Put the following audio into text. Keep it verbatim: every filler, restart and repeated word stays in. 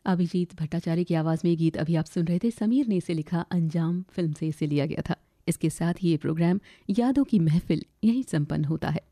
अभिजीत भट्टाचार्य की आवाज़ में ये गीत अभी आप सुन रहे थे। समीर ने इसे लिखा, अंजाम फिल्म से इसे लिया गया था। इसके साथ ही ये प्रोग्राम यादों की महफिल यहीं संपन्न होता है।